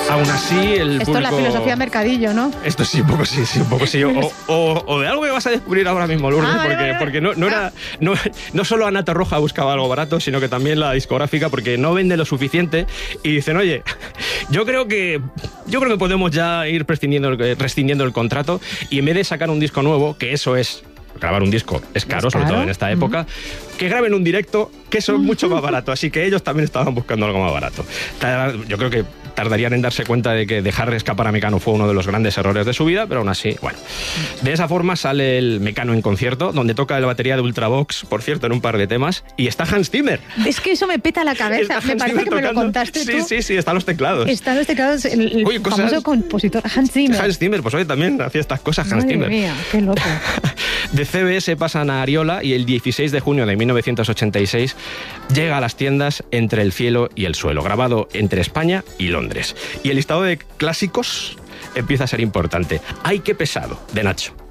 Aún así, el Esto público... es la filosofía mercadillo, ¿no? Esto sí, un poco sí, un poco sí. O de algo que vas a descubrir ahora mismo, Lourdes, porque no solo Ana Torroja buscaba algo barato, sino que también la discográfica, porque no vende lo suficiente y dicen, oye, yo creo que podemos ya ir rescindiendo el contrato, y en vez de sacar un disco nuevo, que eso es... Grabar un disco es caro, sobre todo en esta época, que graben un directo, que eso es mucho más barato. Así que ellos también estaban buscando algo más barato. Yo creo que tardarían en darse cuenta de que dejar escapar a Mecano fue uno de los grandes errores de su vida, pero aún así, bueno. De esa forma sale el Mecano en concierto, donde toca la batería de Ultravox, por cierto, en un par de temas, y está Hans Zimmer. Es que eso me peta la cabeza, me parece que me lo contaste tú. Sí, están los teclados. Están los teclados, el famoso compositor Hans Zimmer. Hans Zimmer, pues hoy también hacía estas cosas Hans Zimmer. Madre mía, qué loco. De CBS pasan a Ariola y el 16 de junio de 1986 llega a las tiendas Entre el cielo y el suelo, grabado entre España y Londres. Y el listado de clásicos empieza a ser importante. ¡Ay, qué pesado!, de Nacho.